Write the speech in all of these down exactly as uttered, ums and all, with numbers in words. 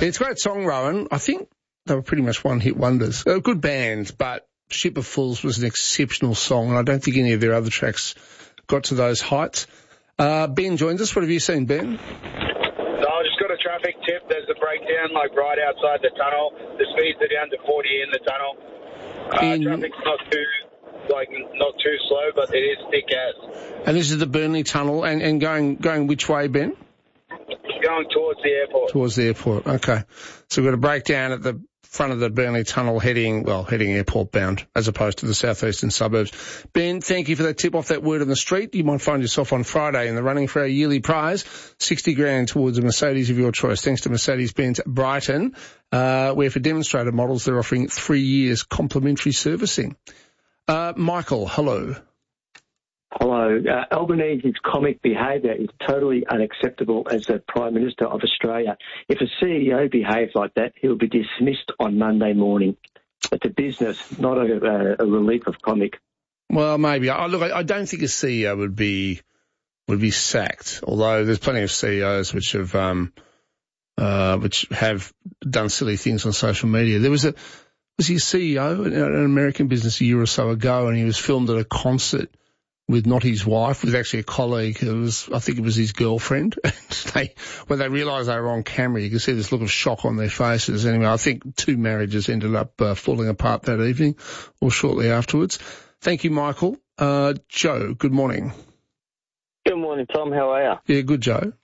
It's a great song, Rowan. I think they were pretty much one-hit wonders. Uh, good bands, but Ship of Fools was an exceptional song, and I don't think any of their other tracks got to those heights. Uh, Ben joins us. What have you seen, Ben? No, I just got a traffic tip. There's a breakdown, like, right outside the tunnel. The speeds are down to forty in the tunnel. Uh, In... Traffic's not too, like, not too slow, but it is thick as. And this is the Burnley Tunnel, and, and going going which way, Ben? Going towards the airport. Towards the airport, okay. So we've got a breakdown at the front of the Burnley Tunnel heading, well, heading airport bound, as opposed to the southeastern suburbs. Ben, thank you for that tip off that word on the street. You might find yourself on Friday in the running for our yearly prize, sixty grand towards a Mercedes of your choice, thanks to Mercedes-Benz Brighton, uh, where for demonstrator models they're offering three years complimentary servicing. Uh, Michael, hello. Hello. Uh, Albanese's comic behaviour is totally unacceptable as the Prime Minister of Australia. If a C E O behaves like that, he'll be dismissed on Monday morning. It's a business, not a, a, a relief of comic. Well, maybe. I, look, I, I don't think a C E O would be would be sacked, although there's plenty of C E Os which have um, uh, which have done silly things on social media. There was a was he a C E O in an American business a year or so ago, and he was filmed at a concert with not his wife, with actually a colleague. It was, I think it was his girlfriend. And they, when they realised they were on camera, you could see this look of shock on their faces. Anyway, I think two marriages ended up uh, falling apart that evening or shortly afterwards. Thank you, Michael. Uh, Joe, good morning. Good morning, Tom. How are you? Yeah, good, Joe.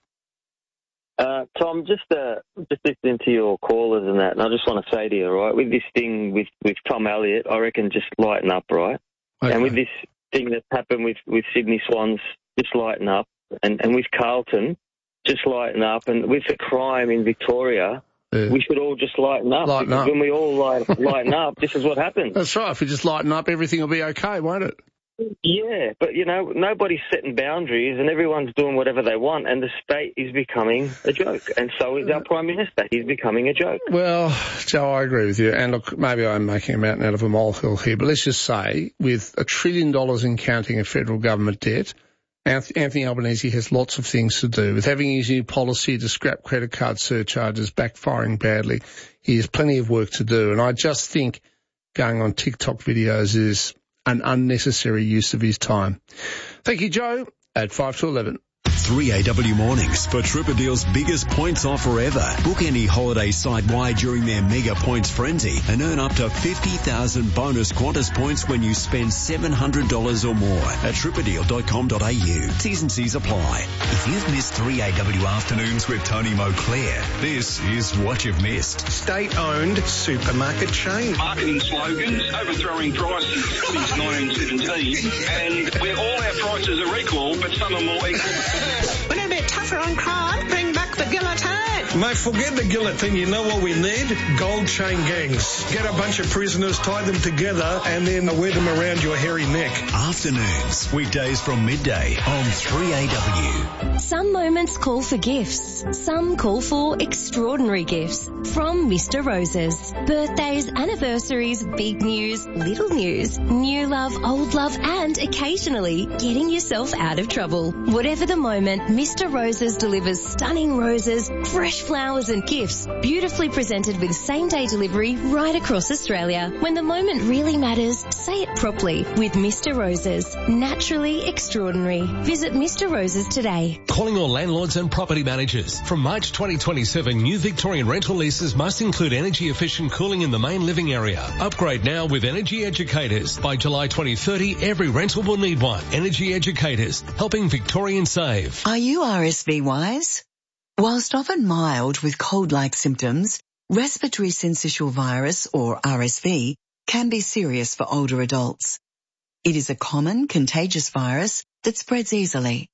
Uh, Tom, just uh, just listening to your callers and that, and I just want to say to you, right, with this thing with, with Tom Elliott, I reckon just lighten up, right? Okay. And with this thing that's happened with, with Sydney Swans, just lighten up. And, and with Carlton, just lighten up. And with the crime in Victoria, yeah. we should all just lighten up. Lighten because up. when we all light, lighten up, this is what happens. That's right. If we just lighten up, everything will be okay, won't it? Yeah, but, you know, nobody's setting boundaries and everyone's doing whatever they want, and the state is becoming a joke. And so is our Prime Minister. He's becoming a joke. Well, Joe, I agree with you. And look, maybe I'm making a mountain out of a molehill here, but let's just say with a trillion dollars in counting of federal government debt, Anthony Albanese has lots of things to do. With having his new policy to scrap credit card surcharges backfiring badly, he has plenty of work to do. And I just think going on TikTok videos is an unnecessary use of his time. Thank you, Joe, at five to eleven. three A W mornings for Tripadeal's biggest points offer ever. Book any holiday site-wide during their mega points frenzy and earn up to fifty thousand bonus Qantas points when you spend seven hundred dollars or more at tripadeal dot com dot a u. T's and C's apply. If you've missed three A W afternoons with Tony Moclair, this is what you've missed. State-owned supermarket chain. Marketing slogans, overthrowing prices since nineteen seventeen, and where all our prices are equal, but some are more equal. We're a bit tougher on crime. Bring back the guillotine. Mate, forget the guillotine. You know what we need? Gold chain gangs. Get a bunch of prisoners, tie them together, and then wear them around your hairy neck. Afternoons, weekdays from midday on three A W. Some moments call for gifts. Some call for extraordinary gifts from Mister Roses. Birthdays, anniversaries, big news, little news, new love, old love, and occasionally getting yourself out of trouble. Whatever the moment, Mister Roses delivers stunning roses, fresh flowers and gifts, beautifully presented with same-day delivery right across Australia. When the moment really matters, say it properly with Mister Roses. Naturally extraordinary. Visit Mister Roses today. Calling all landlords and property managers. From March twenty twenty-seven, new Victorian rental leases must include energy-efficient cooling in the main living area. Upgrade now with Energy Educators. By July twenty thirty, every rental will need one. Energy Educators, helping Victorians save. Are you R S V wise? Whilst often mild with cold-like symptoms, respiratory syncytial virus, or R S V, can be serious for older adults. It is a common contagious virus that spreads easily.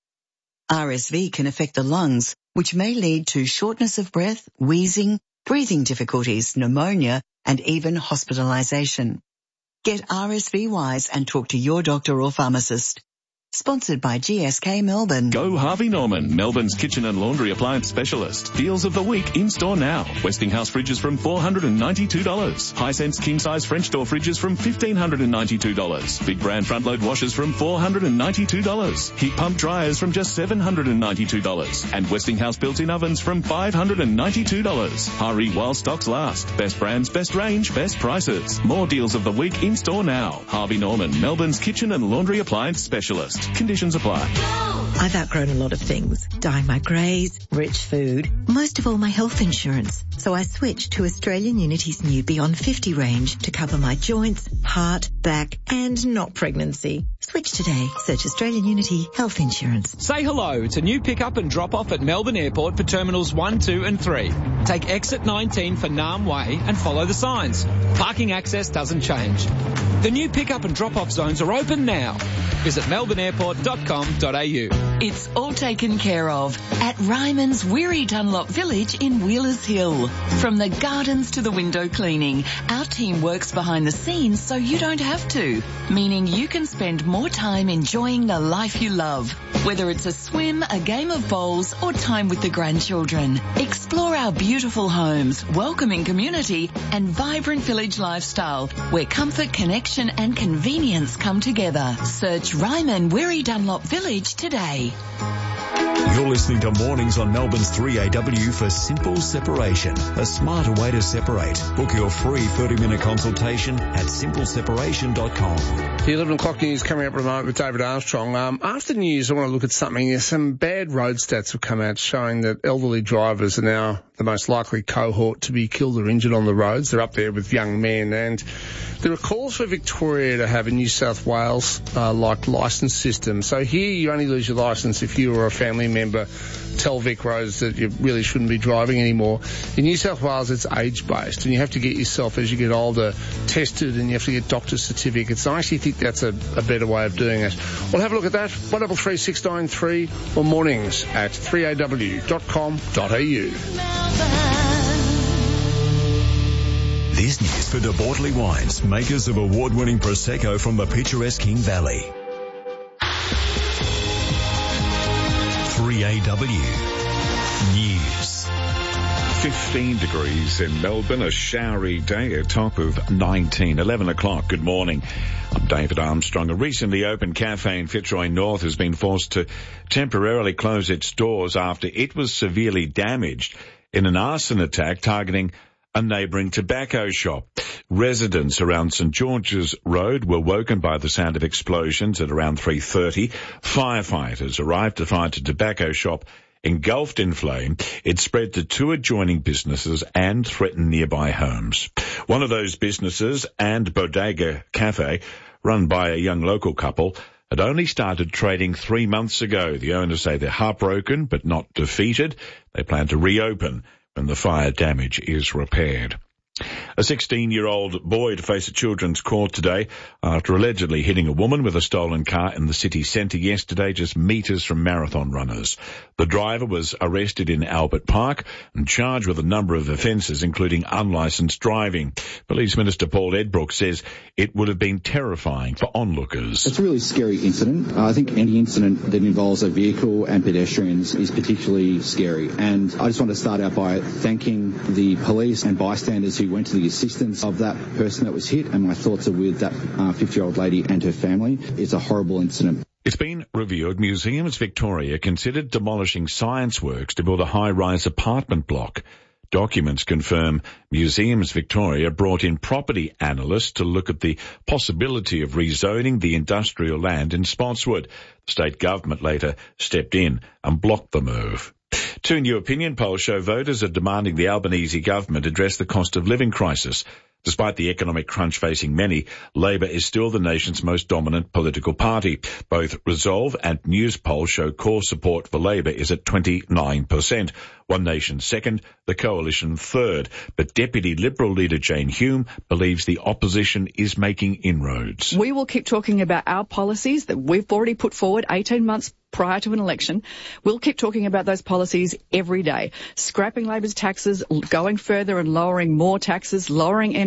R S V can affect the lungs, which may lead to shortness of breath, wheezing, breathing difficulties, pneumonia, and even hospitalization. Get R S V wise and talk to your doctor or pharmacist. Sponsored by G S K Melbourne. Go Harvey Norman, Melbourne's kitchen and laundry appliance specialist. Deals of the week in store now. Westinghouse fridges from four hundred ninety-two dollars. Hisense king-size French door fridges from one thousand five hundred ninety-two dollars. Big brand front-load washers from four hundred ninety-two dollars. Heat pump dryers from just seven hundred ninety-two dollars. And Westinghouse built-in ovens from five hundred ninety-two dollars. Hurry while stocks last. Best brands, best range, best prices. More deals of the week in store now. Harvey Norman, Melbourne's kitchen and laundry appliance specialist. Conditions apply. I've outgrown a lot of things. Dyeing my greys, rich food, most of all my health insurance. So I switched to Australian Unity's new Beyond fifty range to cover my joints, heart, back and not pregnancy. Switch today. Search Australian Unity Health Insurance. Say hello to new pick-up and drop-off at Melbourne Airport for Terminals one, two and three. Take exit nineteen for Nam Way and follow the signs. Parking access doesn't change. The new pick-up and drop-off zones are open now. Visit melbourne airport dot com dot a u. It's all taken care of at Ryman's Weary Dunlop Village in Wheelers Hill. From the gardens to the window cleaning, our team works behind the scenes so you don't have to, meaning you can spend more time enjoying the life you love. Whether it's a swim, a game of bowls or time with the grandchildren. Explore our beautiful homes, welcoming community and vibrant village lifestyle where comfort, connection and convenience come together. Search Ryman Weary Dunlop Village today. You're listening to Mornings on Melbourne's three A W for Simple Separation, a smarter way to separate. Book your free thirty-minute consultation at simple separation dot com. The eleven o'clock news coming up in a moment with David Armstrong. Um, after news, I want to look at something. There's some bad road stats have come out showing that elderly drivers are now the most likely cohort to be killed or injured on the roads. They're up there with young men. And there are calls for Victoria to have a New South Wales-like uh, licence system. So here you only lose your licence if you or a family member tell Vic Roads that you really shouldn't be driving anymore. In New South Wales, it's age-based, and you have to get yourself, as you get older, tested, and you have to get doctor's certificates. I actually think that's a, a better way of doing it. We'll have a look at that. one double three six nine three or mornings at three a w dot com dot a u. This news for De Bortley Wines, makers of award-winning Prosecco from the picturesque King Valley. three A W News. fifteen degrees in Melbourne, a showery day, a top of nineteen. eleven o'clock, good morning. I'm David Armstrong. A recently opened cafe in Fitzroy North has been forced to temporarily close its doors after it was severely damaged in an arson attack targeting a neighbouring tobacco shop. Residents around St George's Road were woken by the sound of explosions at around three thirty. Firefighters arrived to find a tobacco shop engulfed in flame. It spread to two adjoining businesses and threatened nearby homes. One of those businesses, and Bodega Cafe, run by a young local couple, had only started trading three months ago. The owners say they're heartbroken but not defeated. They plan to reopen when the fire damage is repaired. A sixteen-year-old boy to face a children's court today after allegedly hitting a woman with a stolen car in the city centre yesterday, just metres from marathon runners. The driver was arrested in Albert Park and charged with a number of offences, including unlicensed driving. Police Minister Paul Edbrook says it would have been terrifying for onlookers. It's a really scary incident. I think any incident that involves a vehicle and pedestrians is particularly scary. And I just want to start out by thanking the police and bystanders who went to the assistance of that person that was hit, and my thoughts are with that uh, fifty-year-old lady and her family. It's a horrible incident. It's been revealed Museums Victoria considered demolishing science works to build a high-rise apartment block. Documents confirm Museums Victoria brought in property analysts to look at the possibility of rezoning the industrial land in Spotswood. The state government later stepped in and blocked the move. Two new opinion polls show voters are demanding the Albanese government address the cost of living crisis. Despite the economic crunch facing many, Labor is still the nation's most dominant political party. Both Resolve and Newspoll show core support for Labor is at twenty-nine percent. One Nation second, the Coalition third. But Deputy Liberal leader Jane Hume believes the opposition is making inroads. We will keep talking about our policies that we've already put forward eighteen months prior to an election. We'll keep talking about those policies every day. Scrapping Labor's taxes, going further and lowering more taxes, lowering energy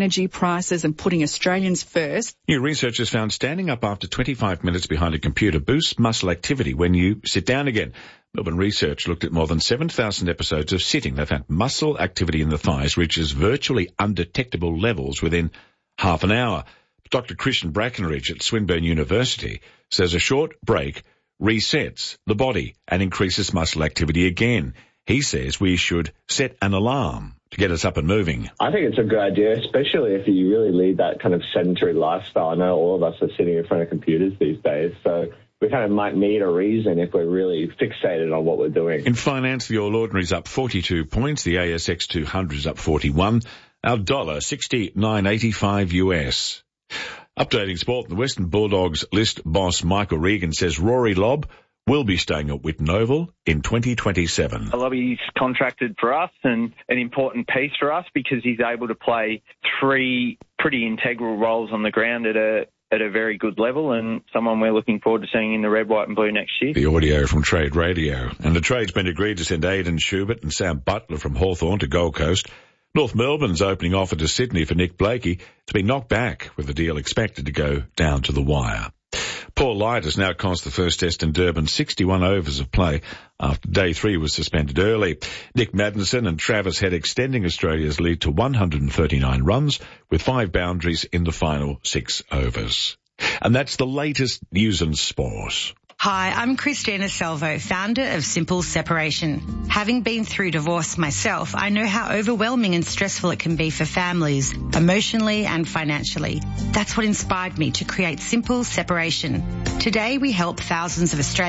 energy prices and putting Australians first. New research has found standing up after twenty-five minutes behind a computer boosts muscle activity when you sit down again. Melbourne research looked at more than seven thousand episodes of sitting. They found muscle activity in the thighs reaches virtually undetectable levels within half an hour. Doctor Christian Brackenridge at Swinburne University says a short break resets the body and increases muscle activity again. He says we should set an alarm to get us up and moving. I think it's a good idea, especially if you really lead that kind of sedentary lifestyle. I know all of us are sitting in front of computers these days, so we kind of might need a reason if we're really fixated on what we're doing. In finance, the All Ordinary's up forty-two points. The A S X two hundred is up forty-one. Our dollar, sixty-nine eighty-five U S. Updating sport, the Western Bulldogs list boss Michael Regan says Rory Lobb will be staying at Whitten Oval in twenty twenty-seven. He's contracted for us and an important piece for us because he's able to play three pretty integral roles on the ground at a at a very good level, and someone we're looking forward to seeing in the red, white and blue next year. The audio from Trade Radio. And the trade's been agreed to send Aidan Schubert and Sam Butler from Hawthorn to Gold Coast. North Melbourne's opening offer to Sydney for Nick Blakey to be knocked back, with the deal expected to go down to the wire. Paul Light has now cost the first test in Durban sixty-one overs of play after day three was suspended early. Nick Maddinson and Travis Head extending Australia's lead to one hundred thirty-nine runs with five boundaries in the final six overs. And that's the latest news and sport. Hi, I'm Christina Salvo, founder of Simple Separation. Having been through divorce myself, I know how overwhelming and stressful it can be for families, emotionally and financially. That's what inspired me to create Simple Separation. Today we help thousands of Australians